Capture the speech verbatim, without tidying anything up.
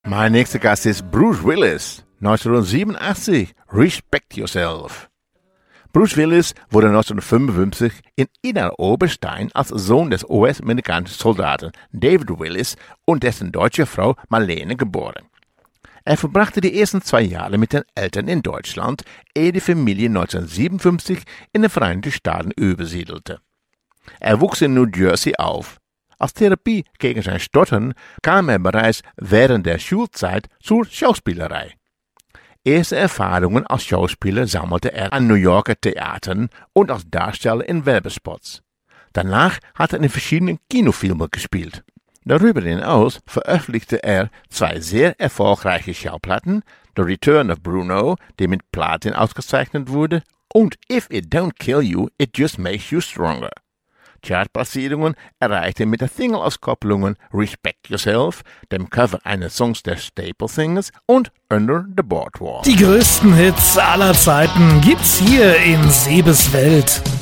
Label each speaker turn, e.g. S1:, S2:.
S1: Mein nächster Gast ist Bruce Willis, neunzehnhundertsiebenundachtzig, Respect Yourself. Bruce Willis wurde neunzehnhundertfünfundfünfzig in Idar-Oberstein als Sohn des U S-amerikanischen Soldaten David Willis und dessen deutsche Frau Marlene geboren. Er verbrachte die ersten zwei Jahre mit den Eltern in Deutschland, ehe die Familie neunzehnhundertsiebenundfünfzig in den Vereinigten Staaten übersiedelte. Er wuchs in New Jersey auf. Als Therapie gegen sein Stottern kam er bereits während der Schulzeit zur Schauspielerei. Erste Erfahrungen als Schauspieler sammelte er an New Yorker Theatern und als Darsteller in Werbespots. Danach hat er in verschiedenen Kinofilmen gespielt. Darüber hinaus veröffentlichte er zwei sehr erfolgreiche Schallplatten, The Return of Bruno, die mit Platin ausgezeichnet wurde, und If It Don't Kill You, It Just Makes You Stronger. Chartplatzierungen erreichte mit der Single-Auskopplungen Respect Yourself, dem Cover eines Songs der Staple Singers und Under the Boardwalk.
S2: Die größten Hits aller Zeiten gibt's hier in Sebes Welt.